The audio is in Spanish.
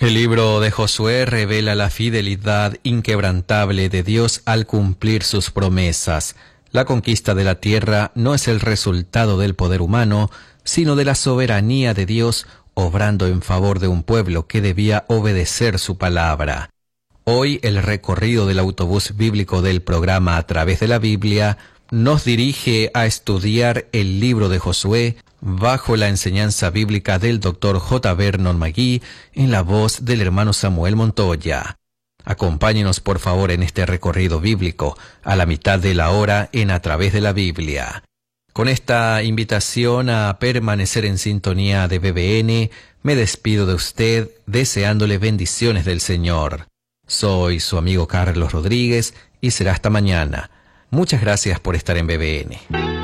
El libro de Josué revela la fidelidad inquebrantable de Dios al cumplir sus promesas. La conquista de la tierra no es el resultado del poder humano, sino de la soberanía de Dios obrando en favor de un pueblo que debía obedecer su palabra. Hoy el recorrido del autobús bíblico del programa A Través de la Biblia nos dirige a estudiar el libro de Josué bajo la enseñanza bíblica del Dr. J. Vernon McGee en la voz del hermano Samuel Montoya. Acompáñenos por favor en este recorrido bíblico a la mitad de la hora en A Través de la Biblia. Con esta invitación a permanecer en sintonía de BBN, me despido de usted deseándole bendiciones del Señor. Soy su amigo Carlos Rodríguez y será hasta mañana. Muchas gracias por estar en BBN.